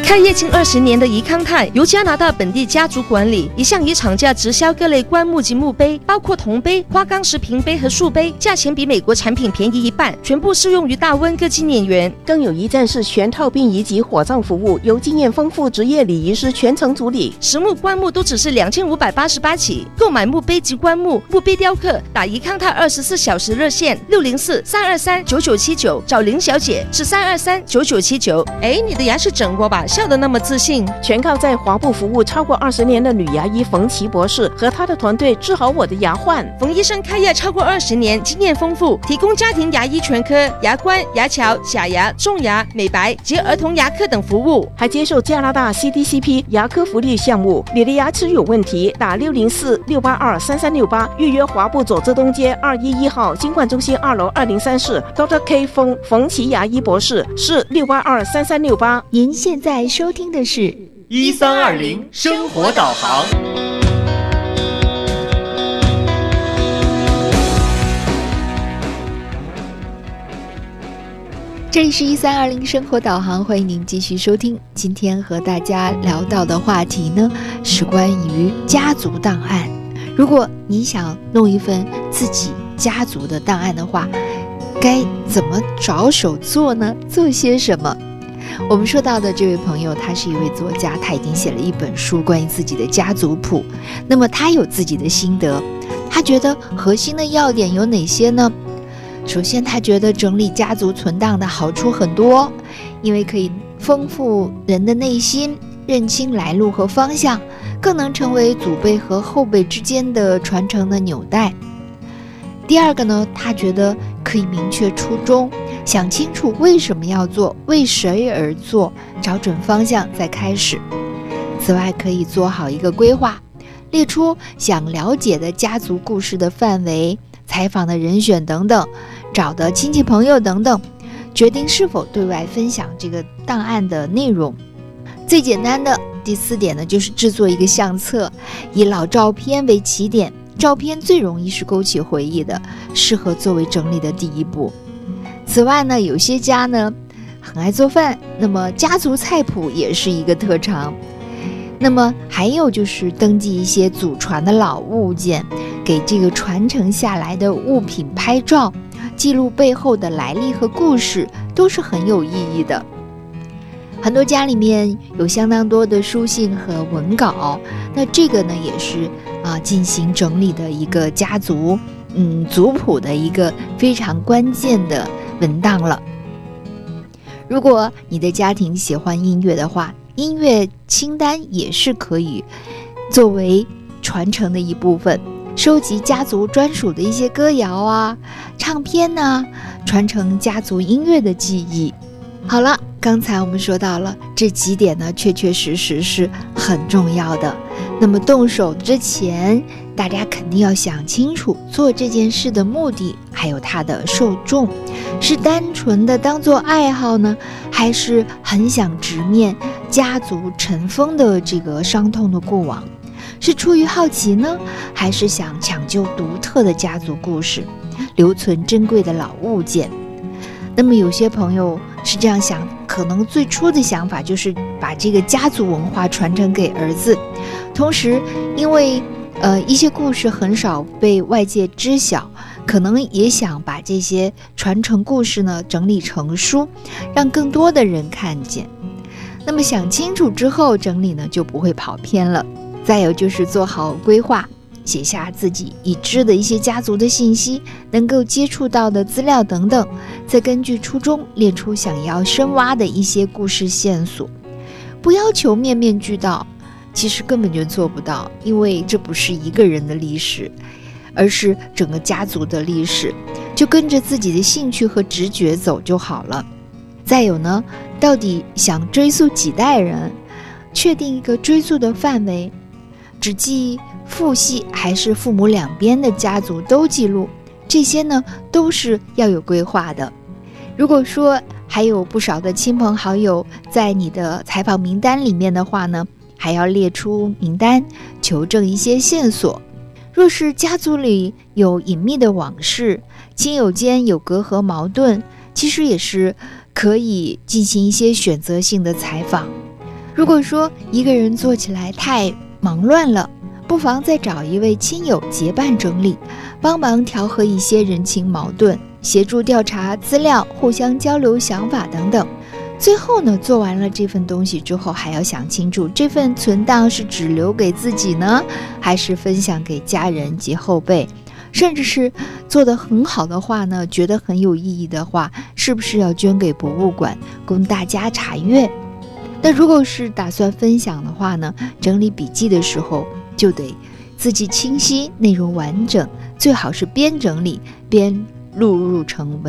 开业近20年的怡康泰由加拿大本地家族管理，一向以厂家直销各类棺木及墓碑，包括铜碑、花岗石瓶碑和树碑，价钱比美国产品便宜1半，全部适用于大温各纪念园。 更有一站式全套殡仪及火葬服务，由经验丰富职业礼仪师全程处理。 实木棺木都只是2588起，购买墓碑及棺木、墓碑雕刻，打怡康泰24小时热线604-323-9979，找林小姐是323-9979。你的牙是整过吧？笑得那么自信。 全靠在华部服务超过20年的女牙医冯琦博士和他的团队治好我的牙患。 冯医生开业超过20年，经验丰富，提供家庭牙医全科、牙冠、牙桥、假牙、种牙、美白及儿童牙科等服务， 还接受加拿大 CDCP 牙科福利项目。你的牙齿有问题，打604-682-3368，预约华部走之东街211号金冠中心2楼2034 Dr. K 冯琦牙医博士，是682-3368。 您现在收听的是 1320生活导航。 这里是1320生活导航，欢迎您继续收听。今天和大家聊到的话题呢，是关于家族档案。如果你想弄一份自己家族的档案的话，该怎么着手做呢？做些什么？我们说到的这位朋友，他是一位作家，他已经写了一本书关于自己的家族谱。那么他有自己的心得，他觉得核心的要点有哪些呢？首先，他觉得整理家族存档的好处很多，因为可以丰富人的内心，认清来路和方向，更能成为祖辈和后辈之间的传承的纽带。第二个呢，他觉得可以明确初衷，想清楚为什么要做，为谁而做，找准方向再开始。此外，可以做好一个规划，列出想了解的家族故事的范围，采访的人选等等，找的亲戚朋友等等，决定是否对外分享这个档案的内容。最简单的第4点呢，就是制作一个相册，以老照片为起点，照片最容易是勾起回忆的，适合作为整理的第一步。此外呢，有些家呢很爱做饭，那么家族菜谱也是一个特长。那么还有就是登记一些祖传的老物件，给这个传承下来的物品拍照，记录背后的来历和故事，都是很有意义的。很多家里面有相当多的书信和文稿，那这个呢也是进行整理的一个家族族谱的一个非常关键的文档了。如果你的家庭喜欢音乐的话，音乐清单也是可以作为传承的一部分，收集家族专属的一些歌谣唱片传承家族音乐的记忆。好了，刚才我们说到了这几点呢，确确实实是很重要的。那么动手之前，大家肯定要想清楚做这件事的目的，还有它的受众，是单纯的当做爱好呢，还是很想直面家族尘封的这个伤痛的过往？是出于好奇呢，还是想抢救独特的家族故事，留存珍贵的老物件？那么有些朋友是这样想，可能最初的想法就是把这个家族文化传承给儿子，同时因为一些故事很少被外界知晓，可能也想把这些传承故事呢整理成书，让更多的人看见。那么想清楚之后整理呢，就不会跑偏了。再有就是做好规划，写下自己已知的一些家族的信息，能够接触到的资料等等，再根据初衷列出想要深挖的一些故事线索。不要求面面俱到，其实根本就做不到，因为这不是一个人的历史，而是整个家族的历史，就跟着自己的兴趣和直觉走就好了。再有呢，到底想追溯几代人，确定一个追溯的范围，只记父系还是父母两边的家族都记录，这些呢都是要有规划的。如果说还有不少的亲朋好友在你的采访名单里面的话呢，还要列出名单，求证一些线索。若是家族里有隐秘的往事，亲友间有隔阂矛盾，其实也是可以进行一些选择性的采访。 如果说一个人做起来太忙乱了，不妨再找一位亲友结伴整理，帮忙调和一些人情矛盾，协助调查资料，互相交流想法等等。最后呢，做完了这份东西之后，还要想清楚这份存档是只留给自己呢，还是分享给家人及后辈，甚至是做得很好的话呢，觉得很有意义的话，是不是要捐给博物馆供大家查阅？那如果是打算分享的话呢，整理笔记的时候就得字迹清晰，内容完整，最好是边整理边录入成文